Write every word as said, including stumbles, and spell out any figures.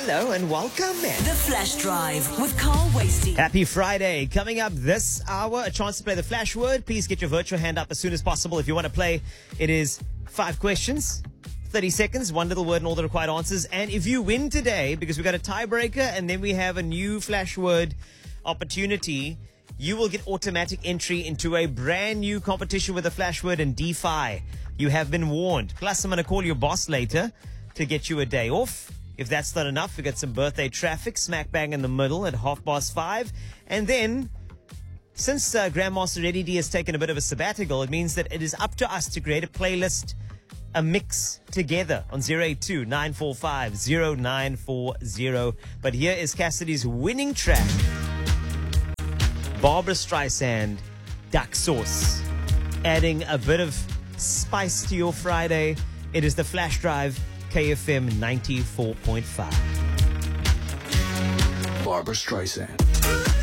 Hello and welcome. The Flash Drive with Carl Wasty. Happy Friday. Coming up this hour, a chance to play the Flash Word. Please get your virtual hand up as soon as possible if you want to play. It is five questions, thirty seconds, one little word and all the required answers. And if you win today, because we've got a tiebreaker and then we have a new Flash Word opportunity, you will get automatic entry into a brand new competition with the Flash Word and DeFi. You have been warned. Plus, I'm going to call your boss later to get you a day off. If that's not enough, we got some birthday traffic smack bang in the middle at half past five. And then, since uh, Grandmaster Eddie D has taken a bit of a sabbatical, it means that it is up to us to create a playlist, a mix together on zero eight two, nine four five, zero nine four zero. But here is Cassidy's winning track, Barbara Streisand, Duck Sauce. Adding a bit of spice to your Friday. It is the Flash Drive, K F M ninety-four point five. Barbara Streisand.